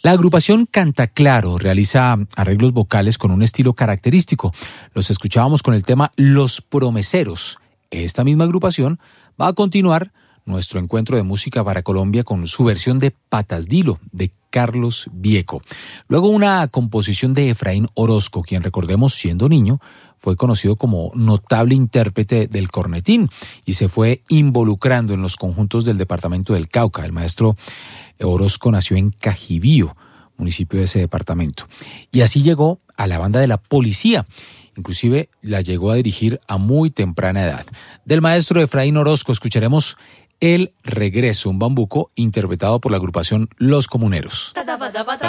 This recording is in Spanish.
La agrupación Canta Claro realiza arreglos vocales con un estilo característico. Los escuchábamos con el tema Los Promeseros. Esta misma agrupación va a continuar nuestro encuentro de música para Colombia con su versión de Patas Dilo, de Carlos Vieco. Luego una composición de Efraín Orozco, quien, recordemos, siendo niño, fue conocido como notable intérprete del cornetín y se fue involucrando en los conjuntos del departamento del Cauca. El maestro Orozco nació en Cajibío, municipio de ese departamento, y así llegó a la banda de la policía. Inclusive la llegó a dirigir a muy temprana edad. Del maestro Efraín Orozco escucharemos El Regreso, un bambuco interpretado por la agrupación Los Comuneros.